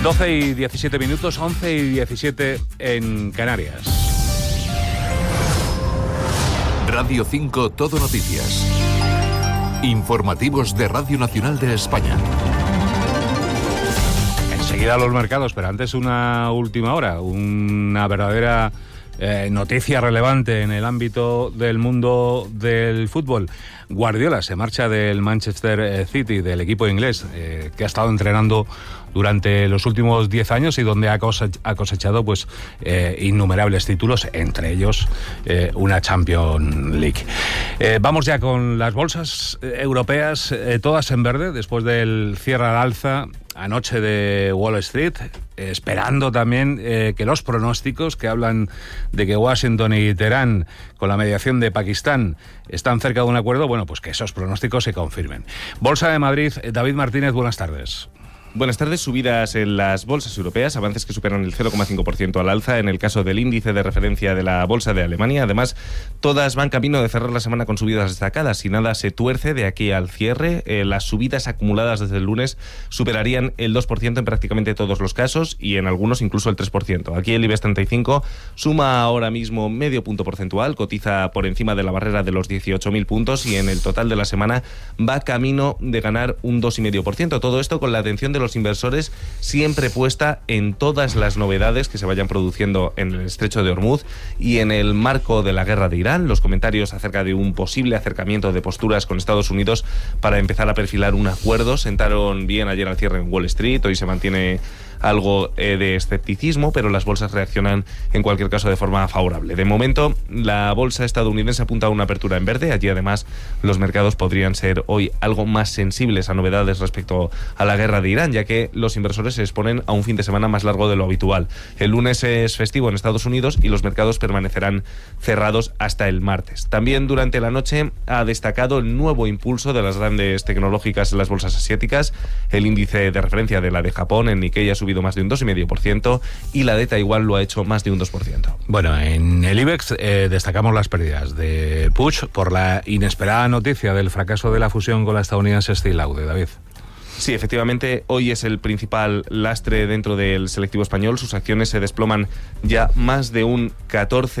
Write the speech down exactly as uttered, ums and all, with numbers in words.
doce y diecisiete minutos, once y diecisiete en Canarias. Radio cinco Todo Noticias. Informativos de Radio Nacional de España. Enseguida los mercados, pero antes una última hora, una verdadera eh, noticia relevante en el ámbito del mundo del fútbol. Guardiola se marcha del Manchester City, del equipo inglés, eh, que ha estado entrenando durante los últimos diez años y donde ha cosechado pues eh, innumerables títulos, entre ellos eh, una Champions League. Eh, vamos ya con las bolsas europeas, eh, todas en verde, después del cierre al alza anoche de Wall Street, eh, esperando también eh, que los pronósticos que hablan de que Washington y Teherán, con la mediación de Pakistán, están cerca de un acuerdo, bueno, pues que esos pronósticos se confirmen. Bolsa de Madrid, David Martínez, buenas tardes. Buenas tardes. Subidas en las bolsas europeas, avances que superan el cero coma cinco por ciento al alza en el caso del índice de referencia de la bolsa de Alemania. Además, todas van camino de cerrar la semana con subidas destacadas y nada se tuerce de aquí al cierre. Eh, las subidas acumuladas desde el lunes superarían el dos por ciento en prácticamente todos los casos y en algunos incluso el tres por ciento. Aquí el IBEX treinta y cinco suma ahora mismo medio punto porcentual, cotiza por encima de la barrera de los dieciocho mil puntos y en el total de la semana va camino de ganar un dos coma cinco por ciento. Todo esto con la atención de los inversores siempre puesta en todas las novedades que se vayan produciendo en el estrecho de Hormuz y en el marco de la guerra de Irán. Los comentarios acerca de un posible acercamiento de posturas con Estados Unidos para empezar a perfilar un acuerdo sentaron bien ayer al cierre en Wall Street. Hoy se mantiene algo eh, de escepticismo, pero las bolsas reaccionan en cualquier caso de forma favorable. De momento, la bolsa estadounidense apunta a una apertura en verde. Allí además los mercados podrían ser hoy algo más sensibles a novedades respecto a la guerra de Irán, ya que los inversores se exponen a un fin de semana más largo de lo habitual. El lunes es festivo en Estados Unidos y los mercados permanecerán cerrados hasta el martes. También durante la noche ha destacado el nuevo impulso de las grandes tecnológicas en las bolsas asiáticas. El índice de referencia de la de Japón, el Nikkei, ha subido más de un dos coma cinco por ciento y la de Taiwán lo ha hecho más de un dos por ciento. Bueno, en el IBEX eh, destacamos las pérdidas de Puig por la inesperada noticia del fracaso de la fusión con la estadounidense Estée Lauder. David. Sí, efectivamente, hoy es el principal lastre dentro del selectivo español. Sus acciones se desploman ya más de un catorce